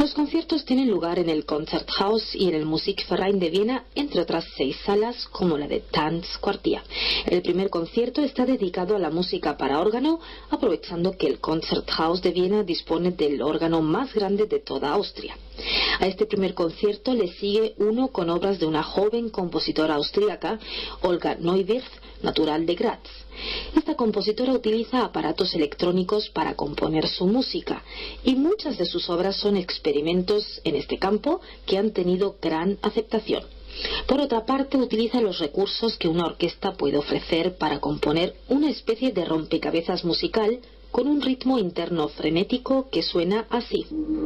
Los conciertos tienen lugar en el Konzerthaus y en el Musikverein de Viena, entre otras 6 salas como la de Tanzquartier. El primer concierto está dedicado a la música para órgano, aprovechando que el Konzerthaus de Viena dispone del órgano más grande de toda Austria. A este primer concierto le sigue uno con obras de una joven compositora austríaca, Olga Neuwirth, natural de Graz. Esta compositora utiliza aparatos electrónicos para componer su música y muchas de sus obras son experimentos en este campo que han tenido gran aceptación. Por otra parte, utiliza los recursos que una orquesta puede ofrecer para componer una especie de rompecabezas musical con un ritmo interno frenético que suena así.